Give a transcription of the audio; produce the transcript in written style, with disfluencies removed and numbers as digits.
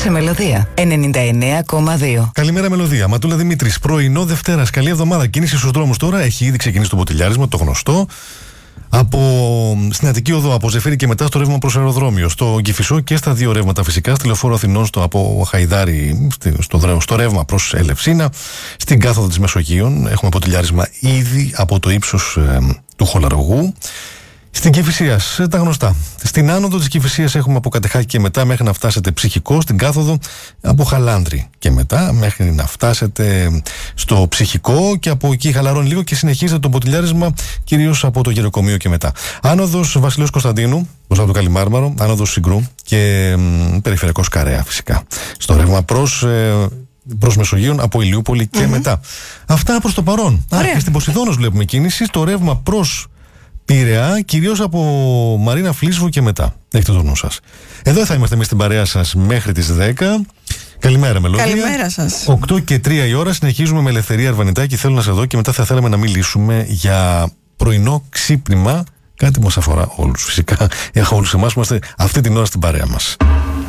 σε Μελωδία 99,2. Καλημέρα, Μελωδία. Ματούλα Δημήτρης. Πρωινό Δευτέρας. Καλή εβδομάδα. Κίνηση στους δρόμους τώρα. Έχει ήδη ξεκινήσει το ποτηλιάρισμα, το γνωστό. Στην Αττική Οδό, από Ζεφύρι και μετά στο ρεύμα προς αεροδρόμιο. Στο Κηφισό και στα δύο ρεύματα φυσικά. Στη Λεωφόρο Αθηνών, από Χαϊδάρι, στο ρεύμα προς Ελευσίνα. Στην κάθοδο της Μεσογείων έχουμε ποτηλιάρισμα ήδη από το ύψος του Χολαργού. Στην Κηφισίας, τα γνωστά. Στην άνοδο της Κηφισίας έχουμε από Κατεχάκη και μετά μέχρι να φτάσετε Ψυχικό. Στην κάθοδο από Χαλάνδρη και μετά μέχρι να φτάσετε στο Ψυχικό, και από εκεί χαλαρώνει λίγο και συνεχίζεται το ποτηλιάρισμα κυρίως από το Γεροκομείο και μετά. Άνοδος Βασιλέως Κωνσταντίνου, μπροστά από το Καλιμάρμαρο, άνοδος Συγκρού και περιφερειακός Καρέα φυσικά. Στο ρεύμα προς Μεσογείων από Ηλιούπολη και μετά. Αυτά προς το παρόν. Και στην Ποσειδώνος βλέπουμε κίνηση. Το ρεύμα προς Πειραιά, κυρίως από Μαρίνα Φλίσβου και μετά. Έχετε το νου σας. Εδώ θα είμαστε εμείς στην παρέα σας μέχρι τις 10. Καλημέρα, Μελωδία. Καλημέρα σας. 8 και 3 η ώρα συνεχίζουμε με Ελευθερία Αρβανιτάκη. Θέλω να σε δω και μετά θα θέλαμε να μιλήσουμε για πρωινό ξύπνημα. Κάτι που μας αφορά όλους φυσικά. Όλους εμάς είμαστε αυτή την ώρα στην παρέα μας.